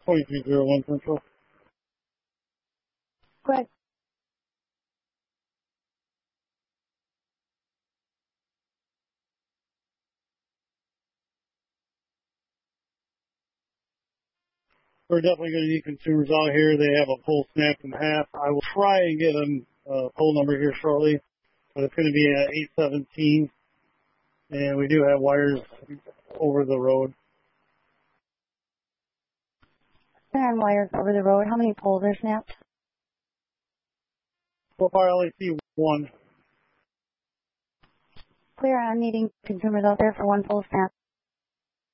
2301 Central. Go ahead. We're definitely going to need consumers out here. They have a pole snapped in half. I will try and get a pole number here shortly, but it's going to be at 817, and we do have wires over the road. There are wires over the road. How many poles are snapped? So far, I only see one. Clear. I'm needing consumers out there for one pole snap.